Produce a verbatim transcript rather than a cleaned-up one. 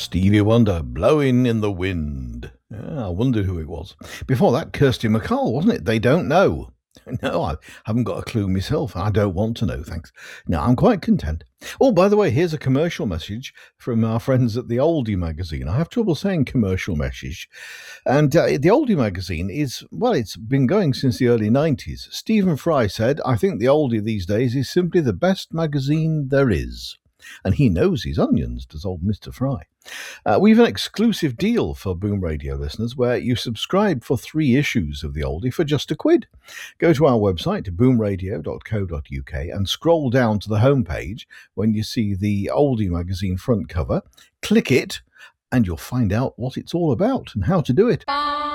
Stevie Wonder, Blowing in the Wind. Yeah, I wondered who it was. Before that, Kirsty MacColl, wasn't it? They Don't Know. No, I haven't got a clue myself. I don't want to know, thanks. No, I'm quite content. Oh, by the way, here's a commercial message from our friends at the Oldie magazine. I have trouble saying commercial message. And uh, the Oldie magazine is, well, it's been going since the early nineties. Stephen Fry said, I think the Oldie these days is simply the best magazine there is. And he knows his onions, does old Mister Fry. Uh, we've an exclusive deal for Boom Radio listeners where you subscribe for three issues of the Oldie for just a quid. Go to our website, boom radio dot co dot uk, and scroll down to the homepage when you see the Oldie magazine front cover. Click it, and you'll find out what it's all about and how to do it.